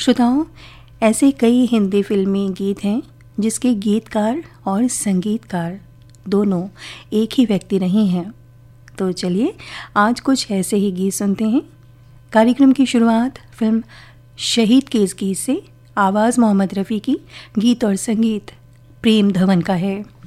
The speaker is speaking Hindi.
श्रोताओं, ऐसे कई हिंदी फिल्मी गीत हैं जिसके गीतकार और संगीतकार दोनों एक ही व्यक्ति नहीं हैं। तो चलिए आज कुछ ऐसे ही गीत सुनते हैं। कार्यक्रम की शुरुआत फिल्म शहीद के इस गीत से। आवाज़ मोहम्मद रफ़ी की, गीत और संगीत प्रेम धवन का है।